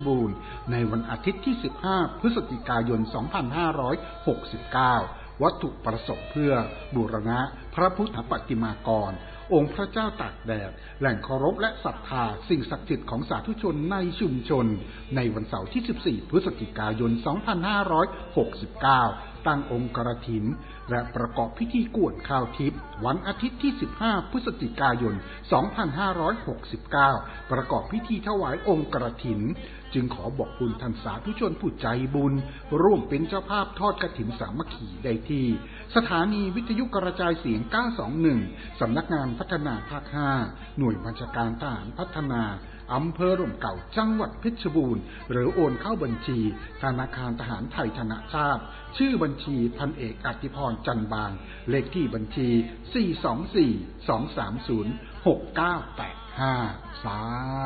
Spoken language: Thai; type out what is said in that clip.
บูรณ์ในวันอาทิตย์ที่ 15 พฤศจิกายน 2569 วัตถุประสงค์เพื่อบูรณะพระพุทธปฏิมากร องค์พระเจ้าตากแดด แหล่งเคารพและศรัทธาสิ่งศักดิ์สิทธิ์ของสาธุชนในชุมชนในวันเสาร์ที่ 14 พฤศจิกายน 2569 ตั้งองค์กฐินและประกอบพิธีกรวดข้าวทิพย์วันอาทิตย์ที่ 15 พฤศจิกายน 2569 ประกอบพิธีถวายองค์กฐินจึงขอบอกบุญท่านสาธุชนผู้ใจบุญร่วมเป็นเจ้าภาพทอดกฐินสามัคคีได้ที่สถานีวิทยุกระจายเสียง 921 สำนักงานพัฒนาภาค 5 หน่วยบัญชาการทหารพัฒนาอำเภอร่มเก่าจังหวัดเพชรบูรณ์หรือโอนเข้าบัญชีธนาคารทหารไทยธนชาติชื่อบัญชีพันเอกอธิพรจันบางเลขที่บัญชี 424-230-6985 สา